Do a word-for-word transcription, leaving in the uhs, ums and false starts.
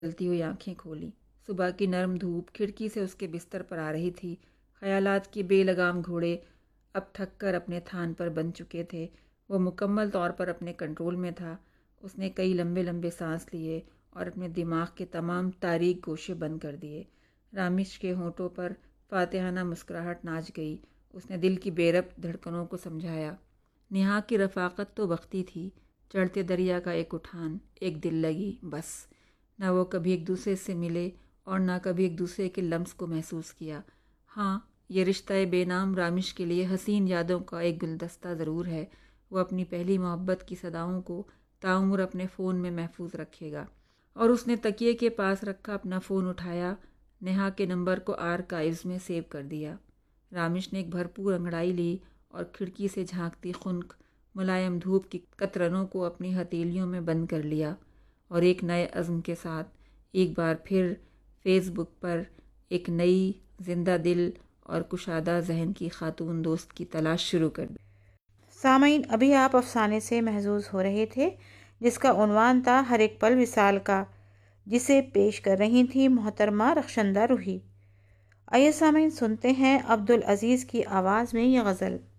جلتی ہوئی آنکھیں کھولیں۔ صبح کی نرم دھوپ کھڑکی سے اس کے بستر پر آ رہی تھی۔ خیالات کے بے لگام گھوڑے اب تھک کر اپنے تھان پر بندھ چکے تھے۔ وہ مکمل طور پر اپنے کنٹرول میں تھا۔ اس نے کئی لمبے لمبے سانس لیے اور اپنے دماغ کے تمام تاریک گوشے بند کر دیے۔ رامش کے ہونٹوں پر فاتحانہ مسکراہٹ ناچ گئی۔ اس نے دل کی بے ربط دھڑکنوں کو سمجھایا۔ نیہا کی رفاقت تو وقتی تھی، چڑھتے دریا کا ایک اٹھان، ایک دل لگی، بس۔ نہ وہ کبھی ایک دوسرے سے ملے اور نہ کبھی ایک دوسرے کے لمس کو محسوس کیا۔ ہاں، یہ رشتہ بے نام رامش کے لیے حسین یادوں کا ایک گلدستہ ضرور ہے۔ وہ اپنی پہلی محبت کی صداؤں کو تعمر اپنے فون میں محفوظ رکھے گا۔ اور اس نے تکیے کے پاس رکھا اپنا فون اٹھایا، نیہا کے نمبر کو آرکائیوز میں سیو کر دیا۔ رامش نے ایک بھرپور انگڑائی لی اور کھڑکی سے جھانکتی خنک ملائم دھوپ کی قطرنوں کو اپنی ہتھیلیوں میں بند کر لیا، اور ایک نئے عزم کے ساتھ ایک بار پھر فیس بک پر ایک نئی زندہ دل اور کشادہ ذہن کی خاتون دوست کی تلاش شروع کر دی۔ سامعین، ابھی آپ افسانے سے محظوظ ہو رہے تھے جس کا عنوان تھا ہر ایک پل وصال کا، جسے پیش کر رہی تھی محترمہ رخشندہ روحی۔ آئیے سامعین، سنتے ہیں عبدالعزیز کی آواز میں یہ غزل۔